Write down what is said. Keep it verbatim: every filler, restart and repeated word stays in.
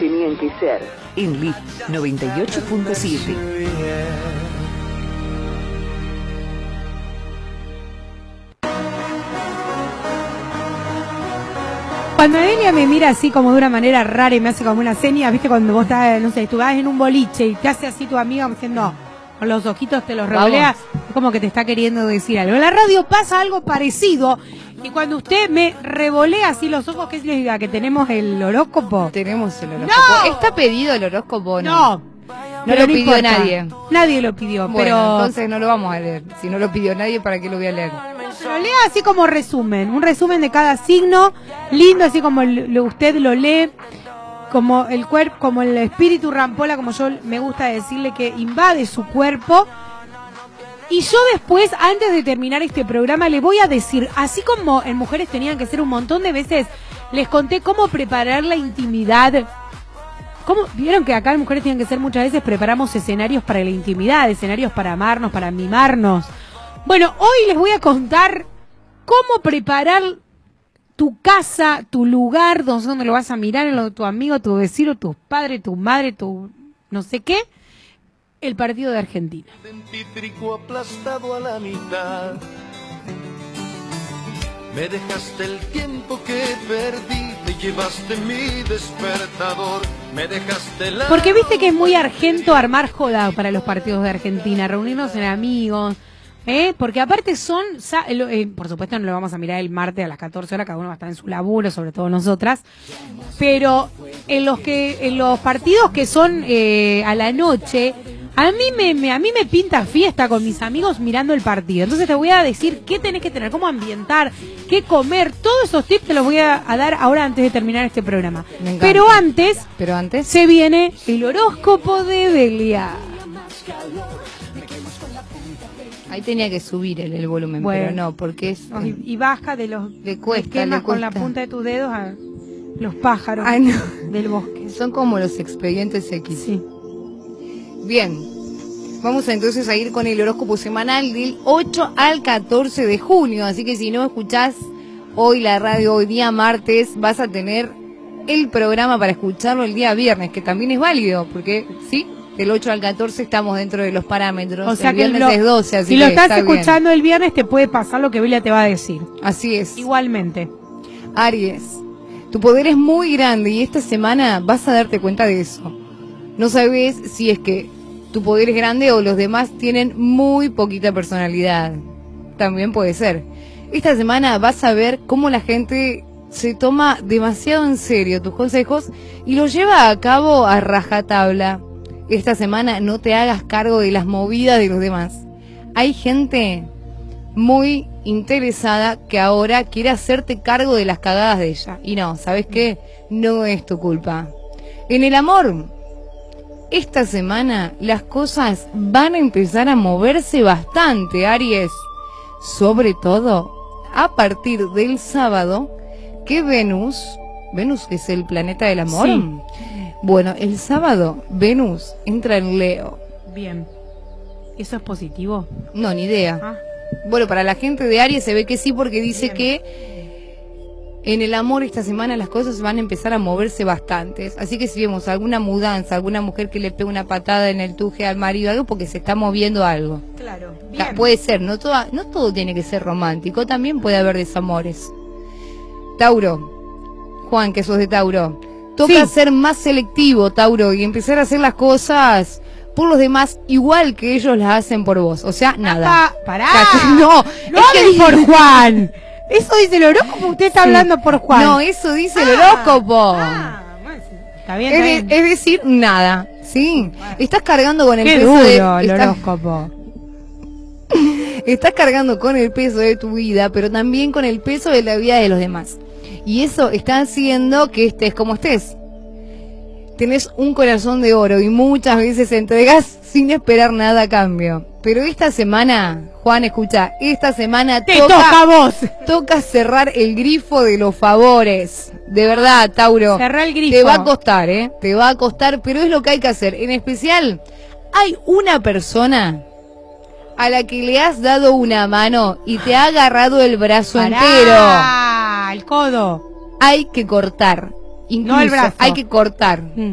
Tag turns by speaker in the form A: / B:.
A: tenían que ser.
B: En L I F noventa y ocho punto siete.
C: Cuando Elia me mira así como de una manera rara y me hace como una seña, viste, cuando vos estás, no sé, tú vas en un boliche y te hace así tu amiga diciendo, con los ojitos te los revoleas, es como que te está queriendo decir algo. En la radio pasa algo parecido, y cuando usted me revolea así los ojos, ¿qué significa? ¿Que tenemos el horóscopo?
D: Tenemos el horóscopo.
C: ¡No!
D: ¿Está pedido el horóscopo?
C: No.
D: No, no lo pidió
C: importa.
D: nadie.
C: Nadie lo pidió,
D: Bueno,
C: pero...
D: entonces no lo vamos a leer. Si no lo pidió nadie, ¿para qué lo voy a leer?
C: Pero lea así como resumen, un resumen de cada signo, lindo, así como lo, usted lo lee, como el cuerpo, como el espíritu rampola, como yo me gusta decirle, que invade su cuerpo. Y yo después, antes de terminar este programa, le voy a decir, así como en Mujeres tenían que ser un montón de veces, les conté cómo preparar la intimidad. ¿Cómo? Vieron que acá en Mujeres tenían que ser muchas veces preparamos escenarios para la intimidad, escenarios para amarnos, para mimarnos. Bueno, hoy les voy a contar cómo preparar tu casa, tu lugar, donde lo vas a mirar, en lo de tu amigo, tu vecino, tus padres, tu madre, tu no sé qué, el partido de Argentina.
E: Dentítrico aplastado a la mitad. Me dejaste el tiempo que perdí, te llevaste mi despertador, me dejaste la...
C: Porque viste que es muy argento armar joda para los partidos de Argentina, reunirnos en amigos... ¿Eh? Porque aparte son, eh, por supuesto no lo vamos a mirar el martes a las catorce horas, cada uno va a estar en su laburo, sobre todo nosotras, pero en los que en los partidos que son eh, a la noche, a mí me, me a mí me pinta fiesta con mis amigos mirando el partido. Entonces te voy a decir qué tenés que tener, cómo ambientar, qué comer, todos esos tips te los voy a, a dar ahora antes de terminar este programa. Pero antes,
D: pero antes
C: se viene el horóscopo de Delia.
D: Ahí tenía que subir el, el volumen,
C: bueno,
D: pero no, porque es...
C: Y, y baja de los
D: le cuesta, le
C: con
D: cuesta.
C: la punta de tus dedos a los pájaros
D: Ay, no.
C: del bosque.
D: Son como los expedientes X.
C: Sí.
D: Bien, vamos entonces a ir con el horóscopo semanal del ocho al catorce de junio, así que si no escuchás hoy la radio, hoy día martes, vas a tener el programa para escucharlo el día viernes, que también es válido, porque sí, del ocho al catorce estamos dentro de los parámetros.
C: O sea
D: el
C: que
D: viernes
C: lo,
D: es doce, así
C: si
D: que
C: lo estás
D: está
C: escuchando
D: bien.
C: el viernes, te puede pasar lo que Belia te va a decir.
D: Así es.
C: Igualmente.
D: Aries, tu poder es muy grande y esta semana vas a darte cuenta de eso. No sabes si es que tu poder es grande o los demás tienen muy poquita personalidad. También puede ser. Esta semana vas a ver cómo la gente se toma demasiado en serio tus consejos y los lleva a cabo a rajatabla. Esta semana no te hagas cargo de las movidas de los demás. Hay gente muy interesada que ahora quiere hacerte cargo de las cagadas de ella. Y no, ¿sabes qué? No es tu culpa. En el amor, esta semana las cosas van a empezar a moverse bastante, Aries. Sobre todo a partir del sábado, que Venus, Venus que es el planeta del amor.
C: Sí.
D: Bueno, el sábado Venus entra en Leo.
C: Bien. ¿Eso es positivo?
D: No, ni idea.
C: Ah.
D: Bueno, para la gente de Aries se ve que sí, porque dice
C: Bien.
D: que en el amor esta semana las cosas van a empezar a moverse bastantes. Así que si vemos alguna mudanza, alguna mujer que le pega una patada en el tuje al marido, algo porque se está moviendo algo.
C: Claro.
D: Ah, puede ser, no, toda, no todo tiene que ser romántico, también puede haber desamores. Tauro, Juan, que sos de Tauro, toca
C: Sí.
D: ser más selectivo, Tauro, y empezar a hacer las cosas por los demás igual que ellos las hacen por vos. O sea, nada.
C: Apa, pará.
D: No,
C: No
D: es que
C: hables
D: dice-
C: por Juan. Eso dice el horóscopo, usted está
D: Sí.
C: hablando por Juan.
D: No, eso dice el
C: Ah,
D: horóscopo.
C: Ah, bueno, sí. Está bien,
D: es,
C: está
D: de-
C: bien.
D: es decir, nada. Sí. Estás cargando con el
C: Qué
D: peso
C: duro
D: de...
C: el
D: estás-
C: horóscopo.
D: Estás cargando con el peso de tu vida, pero también con el peso de la vida de los demás. Y eso está haciendo que estés como estés. Tenés un corazón de oro y muchas veces entregas sin esperar nada a cambio. Pero esta semana, Juan, escucha, esta semana
C: Te toca a vos.
D: toca cerrar el grifo de los favores. De verdad, Tauro.
C: Cerrá el grifo.
D: Te va a costar, ¿eh? Te va a costar, pero es lo que hay que hacer. En especial, hay una persona a la que le has dado una mano y te ha agarrado el brazo
C: Pará,
D: entero.
C: el codo.
D: Hay que cortar. Incluso
C: No el brazo.
D: hay que cortar.
C: Mm.